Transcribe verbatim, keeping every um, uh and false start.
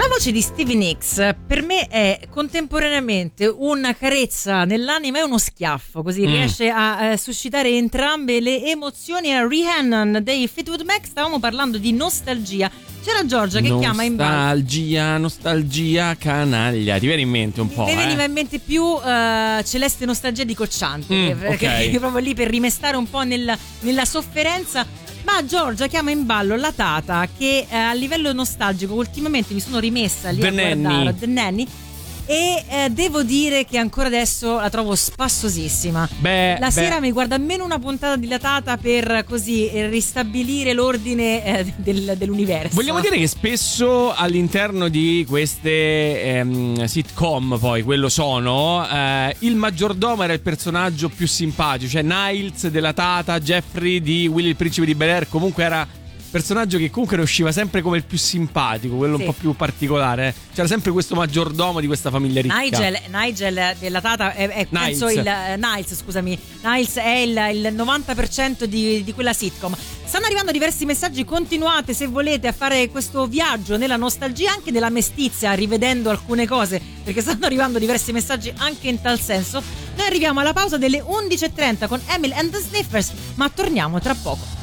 La voce di Stevie Nicks per me è contemporaneamente una carezza nell'anima e uno schiaffo, così mm. riesce a eh, suscitare entrambe le emozioni. A Rihanna dei Fleetwood Mac stavamo parlando di nostalgia. C'era Giorgia che chiama in ballo. Nostalgia, nostalgia, canaglia. Ti viene in mente un po'? Mi veniva eh? in mente più uh, Celeste nostalgia di Cocciante, mm, perché okay. è proprio lì per rimestare un po' nel, nella sofferenza. Ma Giorgia chiama in ballo la Tata, che eh, a livello nostalgico ultimamente mi sono rimessa lì The a Nanny. guardare The Nanny. E eh, devo dire che ancora adesso la trovo spassosissima. Beh, la sera beh. mi guarda almeno una puntata di La Tata per così eh, ristabilire l'ordine eh, del, dell'universo. Vogliamo dire che spesso all'interno di queste ehm, sitcom, poi quello sono, eh, il maggiordomo era il personaggio più simpatico, cioè Niles della Tata, Jeffrey di Willy il principe di Bel-Air, comunque era personaggio che comunque ne usciva sempre come il più simpatico, quello sì. un po' più particolare. C'era sempre questo maggiordomo di questa famiglia ricca. Nigel, Nigel della Tata è, è penso il uh, Niles, scusami. Niles è il, il novanta per cento di, di quella sitcom. Stanno arrivando diversi messaggi, continuate se volete a fare questo viaggio nella nostalgia, anche della mestizia, rivedendo alcune cose, perché stanno arrivando diversi messaggi anche in tal senso. Noi arriviamo alla pausa delle undici e trenta con Emil and the Sniffers, ma torniamo tra poco.